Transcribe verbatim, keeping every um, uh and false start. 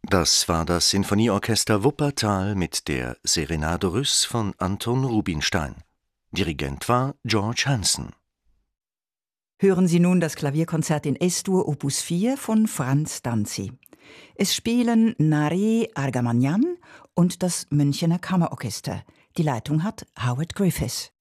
Das war das Sinfonieorchester Wuppertal mit der Serenade Russe von Anton Rubinstein. Dirigent war George Hansen. Hören Sie nun das Klavierkonzert in Es-Dur Opus vier von Franz Danzi. Es spielen Nareh Argamanyan und das Münchener Kammerorchester. Die Leitung hat Howard Griffiths.